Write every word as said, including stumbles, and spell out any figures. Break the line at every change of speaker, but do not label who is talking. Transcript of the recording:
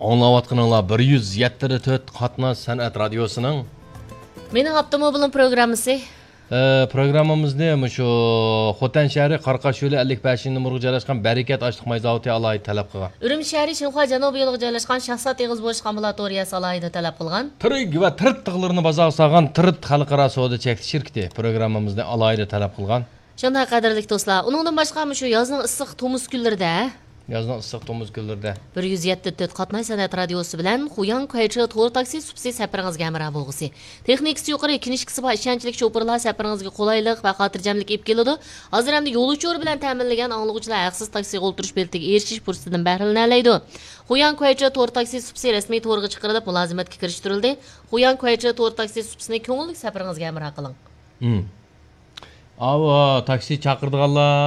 Аңлаватқаныңлар bir yuz yetti to'rt Qatnaz san'at radiosining
Mening avtomobilim programmasi.
Programmamizni shu Xotan shahri Qarqasho'li ellik beshinchi numurga joylashgan Barakat ochliq may zavodi alohida talab qilgan.
Urum shahri Shinxo janubiy yo'liga joylashgan Shahzod Eg'iz bo'sh ambulatoriyasi alohida talab qilgan.
Tirig va tirt tig'larini bozorga solgan Tirt xalqaro savdo chekli shirkati programmamizni alohida talab qilgan.
Shunday qadrli do'stlar, uningdan boshqa shu yozning issiq tomuz kunlarida
Yazın ıssıq tomuz günlərdə
bir yuz yetti to'rt Qatnay san'at radiosi bilan Xuyan Qaychi to'g'ri taksi subsidiya safaringizga hamroh bo'lg'isi. Texnikasi yuqori, kinishkisi bor ishonchli shoferlar safaringizga qulaylik va xotirjamlik olib keladi. Hozir ham yo'lovchi bilan ta'minlangan anglovchilar haqsiz taksiga o'tirish beltiga erishish fursatidan bahramlanadi. Xuyan Qaychi to'g'ri taksi subsidiya rasmiy to'rga chiqarilib, mulozimatga kirishtirildi. Xuyan Qaychi to'g'ri taksi subsidiyasini ko'ngilli safaringizga hamroh qiling.
Hmm. Ava taksi chaqirdiganlar